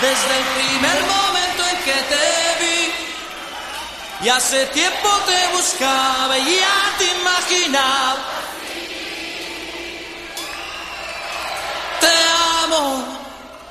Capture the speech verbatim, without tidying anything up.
desde el primer momento en que te vi. Y hace tiempo te buscaba y ya te imaginaba. Te amo.